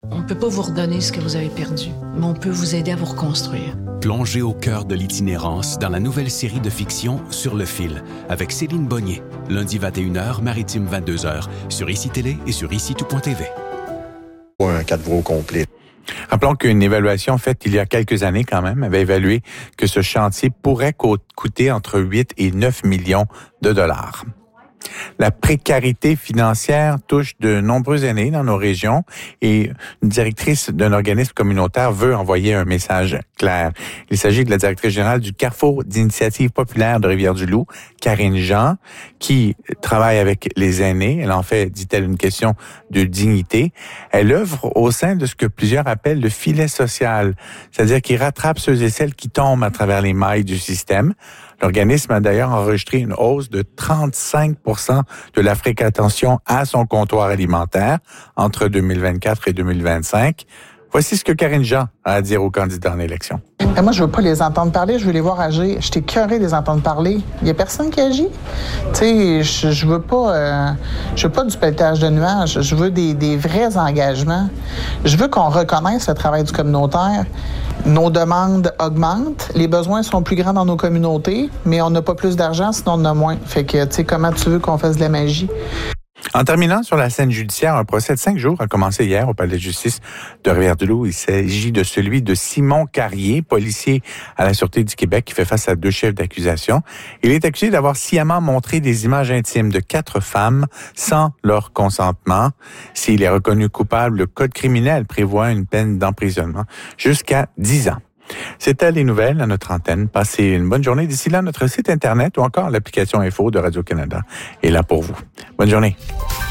On ne peut pas vous redonner ce que vous avez perdu, mais on peut vous aider à vous reconstruire. Plongez au cœur de l'itinérance dans la nouvelle série de fiction Sur le fil, avec Céline Bonnier, lundi 21h, maritime 22h, sur ICI Télé et sur ICI-tout.tv. Un 4 gros complet. Rappelons qu'une évaluation faite il y a quelques années quand même avait évalué que ce chantier pourrait coûter entre 8 et 9 millions de dollars. La précarité financière touche de nombreux aînés dans nos régions et une directrice d'un organisme communautaire veut envoyer un message clair. Il s'agit de la directrice générale du Carrefour d'initiative populaire de Rivière-du-Loup, Karine Jean, qui travaille avec les aînés. Elle en fait, dit-elle, une question de dignité. Elle œuvre au sein de ce que plusieurs appellent le filet social, c'est-à-dire qu'il rattrape ceux et celles qui tombent à travers les mailles du système. L'organisme a d'ailleurs enregistré une hausse de 35% de la fréquentation à son comptoir alimentaire entre 2024 et 2025. Voici ce que Karine Jean a à dire aux candidats en élection. Moi, je veux pas les entendre parler, je veux les voir agir. J'étais écœurée de les entendre parler. Il y a personne qui agit. Tu sais, je veux pas du pelletage de nuages. Je veux des vrais engagements. Je veux qu'on reconnaisse le travail du communautaire. Nos demandes augmentent, les besoins sont plus grands dans nos communautés, mais on n'a pas plus d'argent, sinon on en a moins. Fait que, tu sais, comment tu veux qu'on fasse de la magie? En terminant sur la scène judiciaire, un procès de 5 jours a commencé hier au palais de justice de Rivière-du-Loup. Il s'agit de celui de Simon Carrier, policier à la Sûreté du Québec, qui fait face à 2 chefs d'accusation. Il est accusé d'avoir sciemment montré des images intimes de 4 femmes sans leur consentement. S'il est reconnu coupable, le Code criminel prévoit une peine d'emprisonnement jusqu'à 10 ans. C'était les nouvelles à notre antenne. Passez une bonne journée. D'ici là, notre site Internet ou encore l'application Info de Radio-Canada est là pour vous. Bonne journée.